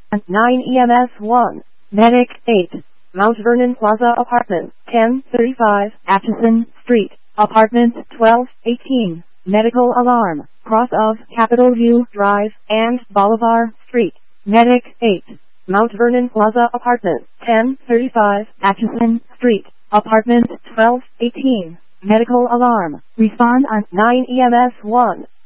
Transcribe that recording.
9 EMS 1. Medic 8. Mount Vernon Plaza Apartment 1035 Atchison Street. Apartment 1218. Medical alarm. Cross of Capitol View Drive and Bolivar Street. Medic 8. Mount Vernon Plaza Apartment 1035 Atchison Street. Apartment 1218. Medical alarm. Respond on 9 EMS 1.